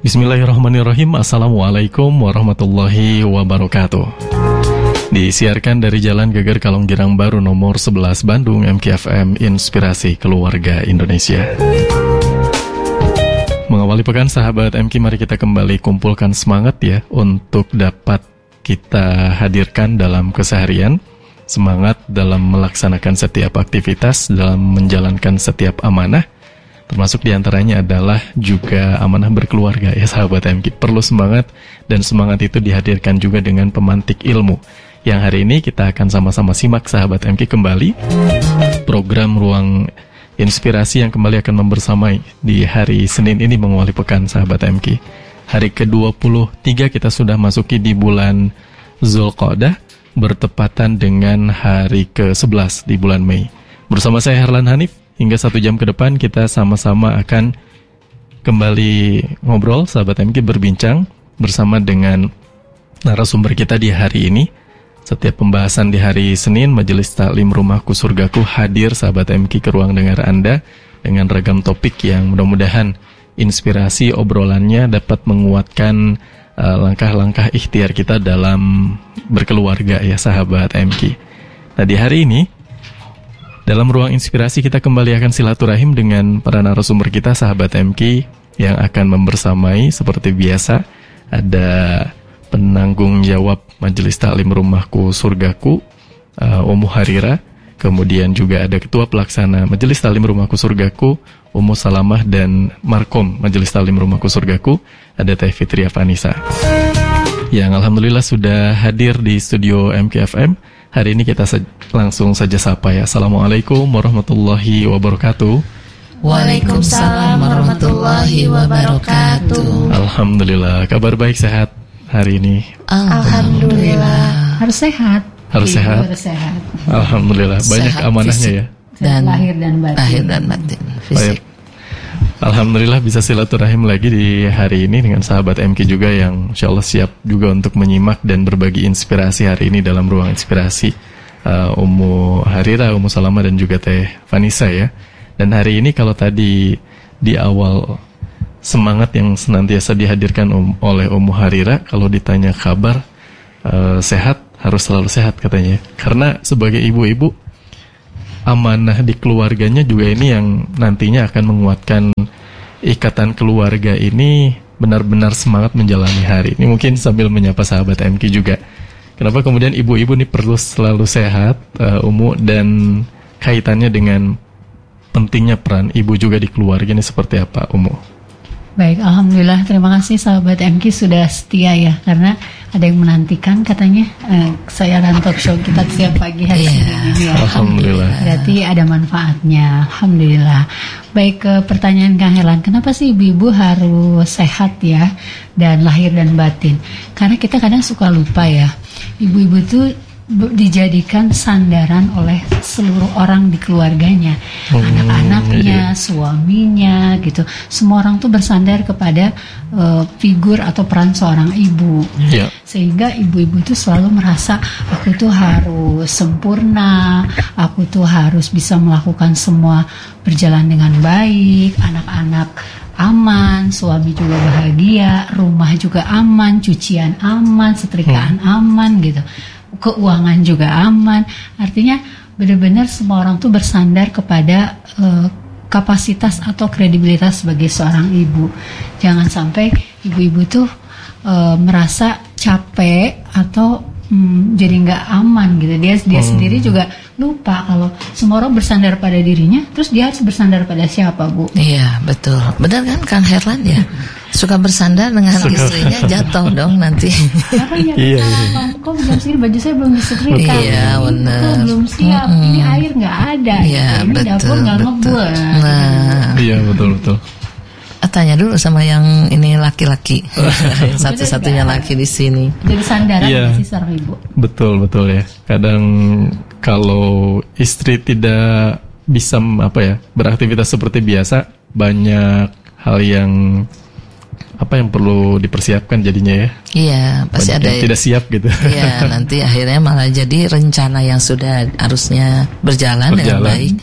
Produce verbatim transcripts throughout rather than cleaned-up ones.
Bismillahirrahmanirrahim. Assalamualaikum warahmatullahi wabarakatuh. Disiarkan dari Jalan Geger Kalonggirang Baru nomor sebelas Bandung, M K F M Inspirasi Keluarga Indonesia. Mengawali pekan sahabat M K, mari kita kembali kumpulkan semangat ya untuk dapat kita hadirkan dalam keseharian. Semangat dalam melaksanakan setiap aktivitas, dalam menjalankan setiap amanah. Termasuk diantaranya adalah juga amanah berkeluarga ya sahabat M K. Perlu semangat, dan semangat itu dihadirkan juga dengan pemantik ilmu. Yang hari ini kita akan sama-sama simak sahabat M K kembali program Ruang Inspirasi yang kembali akan membersamai di hari Senin ini mengawali pekan sahabat M K. Hari ke dua puluh tiga kita sudah masuki di bulan Zulqa'dah, bertepatan dengan hari ke sebelas di bulan Mei. Bersama saya Herlan Hanif. Hingga satu jam ke depan kita sama-sama akan kembali ngobrol, sahabat M K, berbincang bersama dengan narasumber kita di hari ini. Setiap pembahasan di hari Senin, Majelis Taklim Rumahku Surgaku hadir sahabat M K ke ruang dengar Anda dengan ragam topik yang mudah-mudahan inspirasi obrolannya dapat menguatkan uh, langkah-langkah ikhtiar kita dalam berkeluarga ya sahabat M K. Nah di hari ini dalam Ruang Inspirasi kita kembali akan silaturahim dengan para narasumber kita sahabat M K yang akan membersamai seperti biasa. Ada penanggung jawab Majelis Taklim Rumahku Surgaku, uh, Ummu Harira. Kemudian juga ada Ketua Pelaksana Majelis Taklim Rumahku Surgaku, Ummu Salamah, dan Markom Majelis Taklim Rumahku Surgaku, ada Teh Fitria Vanisa, yang alhamdulillah sudah hadir di studio M K F M. Hari ini kita se- langsung saja sapa ya. Assalamualaikum warahmatullahi wabarakatuh. Waalaikumsalam warahmatullahi wabarakatuh. Alhamdulillah, kabar baik, sehat hari ini? Alhamdulillah. Harus sehat. Harus sehat. Harus sehat. Alhamdulillah, banyak sehat amanahnya fisik ya. Dan lahir dan batin. Lahir dan batin. Fisik. Alhamdulillah bisa silaturahim lagi di hari ini dengan sahabat M K juga yang insya Allah siap juga untuk menyimak dan berbagi inspirasi hari ini dalam Ruang Inspirasi. uh, Ummu Harira, Ummu Salamah, dan juga Teh Vanisa ya. Dan hari ini kalau tadi di awal semangat yang senantiasa dihadirkan um, oleh Ummu Harira, kalau ditanya kabar uh, sehat, harus selalu sehat katanya. Karena sebagai ibu-ibu, amanah di keluarganya juga ini yang nantinya akan menguatkan ikatan keluarga ini benar-benar semangat menjalani hari ini. Mungkin sambil menyapa sahabat M K juga, kenapa kemudian ibu-ibu ini perlu selalu sehat, uh, Ummu, dan kaitannya dengan pentingnya peran ibu juga di keluarga ini seperti apa, Ummu? Baik, alhamdulillah, terima kasih sahabat M K sudah setia ya, karena ada yang menantikan katanya eh, saya dan talk show kita setiap pagi hari yeah. ini ya. Alhamdulillah. Berarti ada manfaatnya, alhamdulillah. Baik, ke pertanyaan Kang Herlan, kenapa sih ibu-ibu harus sehat ya dan lahir dan batin? Karena kita kadang suka lupa ya, ibu-ibu tuh dijadikan sandaran oleh seluruh orang di keluarganya, hmm, anak-anaknya, iya. suaminya, gitu. Semua orang tuh bersandar kepada uh, figur atau peran seorang ibu, yeah. Sehingga ibu-ibu tuh selalu merasa aku tuh harus sempurna, aku tuh harus bisa melakukan semua berjalan dengan baik, anak-anak aman, suami juga bahagia, rumah juga aman, cucian aman, setrikaan hmm. aman, gitu. Keuangan juga aman. Artinya benar-benar semua orang tuh bersandar kepada uh, kapasitas atau kredibilitas sebagai seorang ibu. Jangan sampai ibu-ibu tuh uh, merasa capek atau um, jadi nggak aman gitu. Dia dia hmm. sendiri juga lupa kalau semua orang bersandar pada dirinya, terus dia harus bersandar pada siapa, Bu? Iya, betul. Benar kan Kang Herlan ya? Suka bersandar dengan Suka. istrinya, jatuh dong nanti. Apa ya? Iya, iya. Kok jam segini baju saya belum disetrika? Iya, benar. Kok belum siap? Mm-hmm. Ini air nggak ada. Iya, ini betul, dapur nggak ngebuat. Nah, iya betul betul. Tanya dulu sama yang ini laki-laki. Satu-satunya laki di sini. Jadi sandaran iya. sih seorang ibu. Betul betul ya. Kadang kalau istri tidak bisa apa ya beraktivitas seperti biasa, banyak hal yang apa yang perlu dipersiapkan jadinya ya. Iya, pasti banyak ada yang tidak siap gitu. Iya, nanti akhirnya malah jadi rencana yang sudah harusnya berjalan, berjalan. dengan baik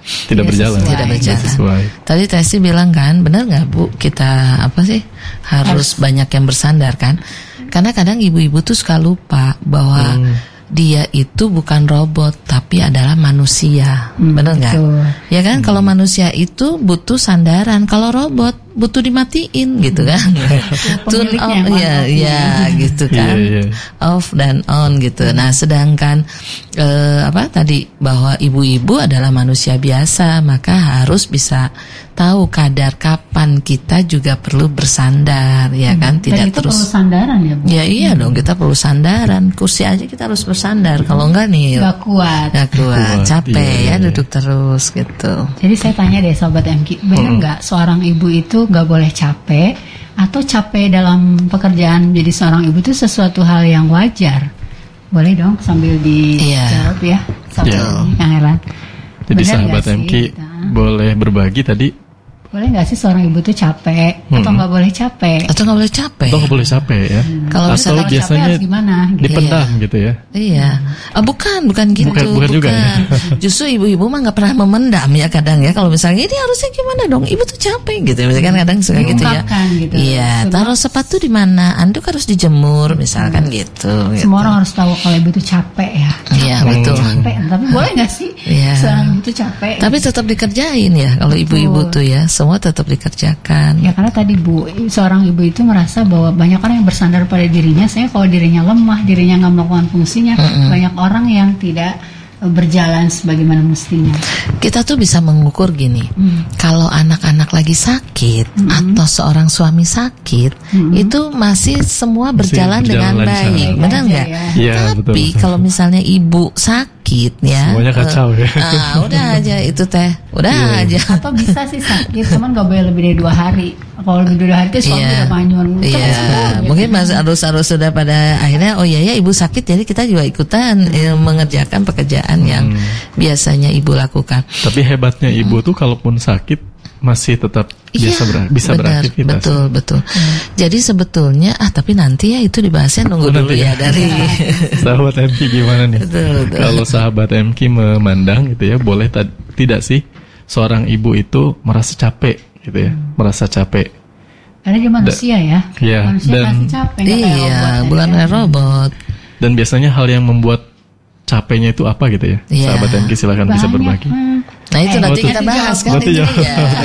tidak berjalan. Tidak berjalan. Sesuai. Tadi Tesi bilang kan, benar nggak Bu? Kita apa sih harus, harus banyak yang bersandar kan? Karena kadang ibu-ibu tuh suka lupa bahwa hmm. dia itu bukan robot tapi adalah manusia, hmm, benar nggak? Ya kan, hmm. kalau manusia itu butuh sandaran, kalau robot butuh dimatiin gitu kan, turn off ya, ya gitu kan, yeah, yeah. off dan on gitu. Hmm. Nah, sedangkan eh, apa tadi bahwa ibu-ibu adalah manusia biasa, maka harus bisa tahu kadar kapan kita juga perlu bersandar, ya kan, hmm. tidak dan terus. Perlu sandaran ya, Bu? Ya iya hmm. dong, kita perlu sandaran. Kursi aja kita harus bersandar, kalau enggak nih nggak kuat, nggak kuat, capek iya, ya iya. duduk terus gitu. Jadi saya tanya deh Sobat M K, benar nggak hmm. seorang ibu itu nggak boleh capek, atau capek dalam pekerjaan menjadi seorang ibu itu sesuatu hal yang wajar? Boleh dong sambil dijawab yeah. ya, sambil yeah. Kang Herlan. Jadi sahabat M K nah. boleh berbagi tadi. Boleh nggak sih seorang ibu tuh capek hmm. atau nggak boleh capek? Atau nggak boleh capek? Atau nggak boleh capek ya? Hmm. Kalau atau misalnya biasanya capek gimana? Gitu. Dipendam iya. gitu ya? Iya, oh, bukan, bukan gitu. Bukan, bukan juga ya? Justru ibu-ibu mah nggak pernah memendam ya kadang ya. Kalau misalnya ini harusnya gimana dong? Ibu tuh capek gitu. Misalkan kadang suka gitu ya. Gitu. Iya, taruh sepatu di mana? Anduk harus dijemur, misalkan hmm. gitu. Semua gitu. orang harus tahu kalau ibu tuh capek ya. Iya betul. Capek, tapi boleh nggak sih? Iya. Seorang ibu tuh capek. Tapi tetap dikerjain ya. Kalau ibu-ibu tuh ya, semua tetap dikerjain. Jakan. Ya karena tadi Bu, seorang ibu itu merasa bahwa banyak orang yang bersandar pada dirinya. Saya kalau dirinya lemah, dirinya nggak melakukan fungsinya, mm-mm. banyak orang yang tidak berjalan sebagaimana mestinya. Kita tuh bisa mengukur gini, mm. kalau anak-anak lagi sakit mm-hmm. atau seorang suami sakit, mm-hmm. itu masih semua berjalan, masih berjalan dengan baik, benar nggak? Ya. Ya, Tapi betul. kalau misalnya ibu sakit ya, semuanya kacau uh, ya. Ah, udah aja itu teh, udah yeah. aja. Atau bisa sih sakit, cuman nggak boleh lebih dari dua hari. Kalau lebih dari dua hari itu suami yeah. udah manyun. Iya, yeah. mungkin mas harus-harus sudah pada akhirnya, oh iya ya ibu sakit, jadi kita juga ikutan hmm. eh, mengerjakan pekerjaan hmm. yang biasanya ibu lakukan. Tapi hebatnya ibu hmm. tuh kalaupun sakit masih tetap iya, biasa ber, bisa benar, beraktivitas. Betul, betul. Hmm. Jadi sebetulnya ah tapi nanti ya itu dibahasnya nunggu oh, dulu ya dari sahabat M K gimana nih? Betul, betul. Kalau sahabat M K memandang gitu ya, boleh t- tidak sih seorang ibu itu merasa capek gitu ya, hmm. merasa capek. Karena dia manusia da- ya. Iya, manusia dan pasti capek. Iya, bukan kayak robot. Dan biasanya hal yang membuat capeknya itu apa gitu ya? Yeah. Sahabat M K silakan Banyak, bisa berbagi. Hmm. Nah itu eh, nanti kita bahas kan itu ya.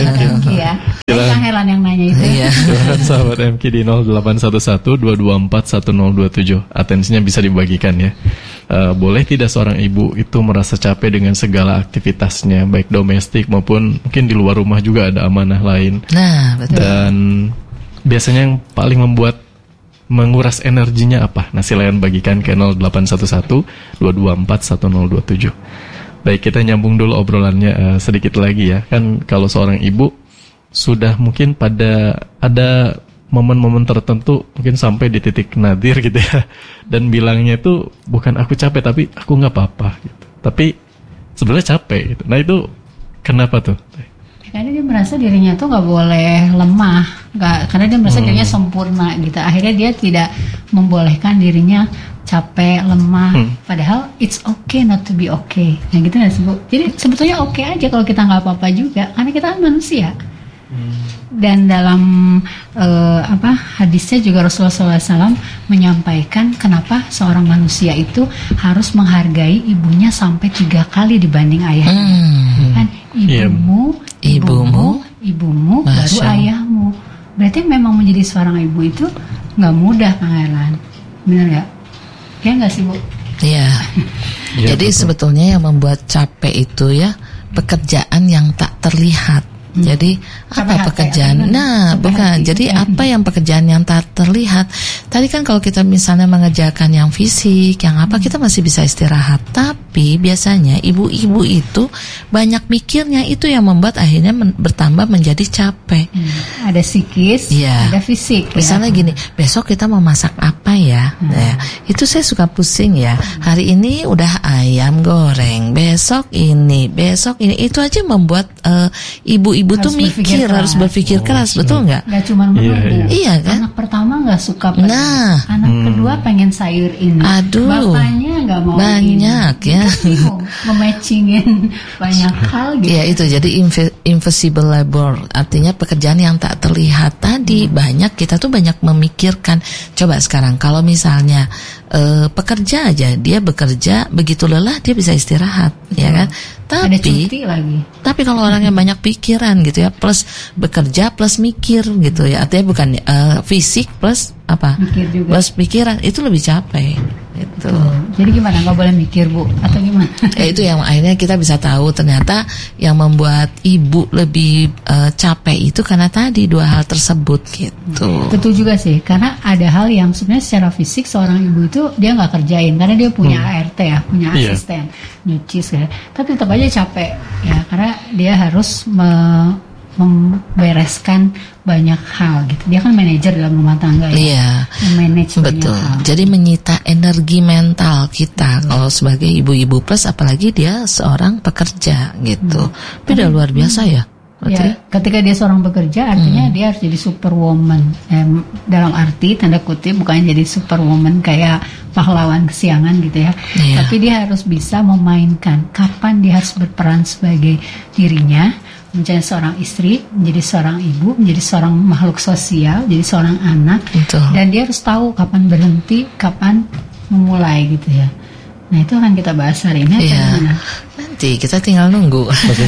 ya. Kang Herlan yang nanya itu. Iya. Silakan sahabat M K di nol delapan satu satu dua dua empat satu nol dua tujuh. Atensinya bisa dibagikan ya. Uh, boleh tidak seorang ibu itu merasa capek dengan segala aktivitasnya, baik domestik maupun mungkin di luar rumah juga ada amanah lain. Nah, betul. Dan biasanya yang paling membuat menguras energinya apa? Nah, silakan bagikan ke nol delapan satu satu dua dua empat satu nol dua tujuh. Baik, kita nyambung dulu obrolannya uh, sedikit lagi ya. Kan kalau seorang ibu sudah mungkin pada ada momen-momen tertentu mungkin sampai di titik nadir gitu ya. Dan bilangnya itu bukan aku capek tapi aku nggak apa-apa gitu. Tapi sebenarnya capek gitu. Nah itu kenapa tuh? Karena dia merasa dirinya tuh nggak boleh lemah, nggak, karena dia merasa hmm. dirinya sempurna gitu. Akhirnya dia tidak membolehkan dirinya capek, lemah. Hmm. Padahal it's okay not to be okay. Nah gitu nggak sih Bu? Jadi sebetulnya oke okay aja kalau kita nggak apa-apa juga, karena kita kan manusia. Hmm. Dan dalam uh, apa hadisnya juga Rasulullah shallallahu alaihi wasallam menyampaikan kenapa seorang manusia itu harus menghargai ibunya sampai tiga kali dibanding ayahnya. Hmm. Kan ibumu, yeah. ibumu, ibumu, baru ayahmu. Berarti memang menjadi seorang ibu itu nggak mudah, Kang Herlan. Benar nggak? Ya nggak sih Bu? Iya. Ya, jadi betul. Sebetulnya yang membuat capek itu ya pekerjaan yang tak terlihat. Hmm. Jadi apa pekerjaan? Nah, bukan. Jadi apa yang pekerjaan yang tak terlihat? Tadi kan kalau kita misalnya mengerjakan yang fisik, yang apa kita masih bisa istirahat. Tapi biasanya ibu-ibu itu banyak mikirnya, itu yang membuat akhirnya men- bertambah menjadi capek. Hmm. Ada psikis, ya. Ada fisik. Misalnya ya. Gini, besok kita mau masak apa ya? Hmm. Nah, itu saya suka pusing ya. Hari ini udah ayam goreng, besok ini, besok ini. Itu aja membuat uh, ibu-ibu Ibu harus tuh mikir, keras. harus berpikir oh, keras, betul nggak? Nggak cuma menunggu. Iya, iya kan? Anak pertama nggak suka pedas. Nah, Nah, anak hmm. kedua pengen sayur ini, aduh, bapaknya nggak mau banyak ini. Ya, nge-matchingin banyak hal gitu. Ya itu jadi inv- invisible labor, artinya pekerjaan yang tak terlihat tadi. hmm. Banyak kita tuh banyak memikirkan. Coba sekarang kalau misalnya uh, pekerja aja, dia bekerja begitu lelah dia bisa istirahat, hmm. ya kan? Tapi, ada cuti lagi. Tapi kalau orang yang banyak pikiran gitu ya, plus bekerja plus mikir gitu ya, artinya bukan uh, fisik plus apa? Mikir juga. Plus pikiran, itu lebih capek. Itu. Jadi gimana? Nggak boleh mikir, Bu? Atau gimana? Ya itu yang akhirnya kita bisa tahu ternyata yang membuat ibu lebih uh, capek itu karena tadi dua hal tersebut gitu. Betul juga sih, karena ada hal yang sebenarnya secara fisik seorang ibu itu dia nggak kerjain karena dia punya hmm. A R T ya, punya yeah. asisten nyuci segala. Tapi tetap aja capek ya, karena dia harus me- membereskan banyak hal gitu. Dia kan manajer dalam rumah tangga ya. Iya. Manage betul. Banyak hal. Jadi menyita energi mental kita hmm. kalau sebagai ibu-ibu, plus apalagi dia seorang pekerja gitu. Hmm. Tapi udah luar biasa ya. Ya, ketika dia seorang pekerja artinya hmm. dia harus jadi superwoman. Eh, dalam arti tanda kutip bukan jadi superwoman kayak pahlawan kesiangan gitu ya. Yeah. Tapi dia harus bisa memainkan kapan dia harus berperan sebagai dirinya, menjadi seorang istri, menjadi seorang ibu, menjadi seorang makhluk sosial, jadi seorang anak. Betul. Dan dia harus tahu kapan berhenti, kapan memulai gitu ya. Nah itu akan kita bahas hari ini. Iya. Nanti kita tinggal nunggu.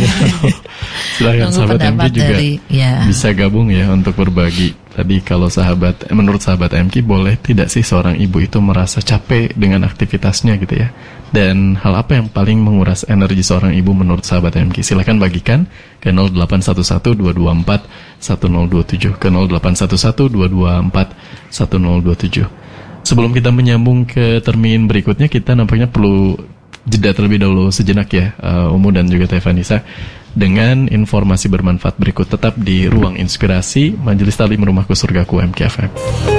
Silahkan sahabat M K juga dari, ya. bisa gabung ya untuk berbagi. Tadi kalau sahabat, menurut sahabat M K boleh tidak sih seorang ibu itu merasa capek dengan aktivitasnya gitu ya? Dan hal apa yang paling menguras energi seorang ibu menurut sahabat M K? Silahkan bagikan ke nol delapan satu satu dua dua empat satu nol dua tujuh, ke nol delapan satu satu dua dua empat satu nol dua tujuh. Sebelum kita menyambung ke termin berikutnya, kita nampaknya perlu jeda terlebih dahulu sejenak ya, uh, Umu dan juga Teh Vanessa, dengan informasi bermanfaat berikut. Tetap di Ruang Inspirasi Majelis Taklim Rumahku Surgaku M K F M.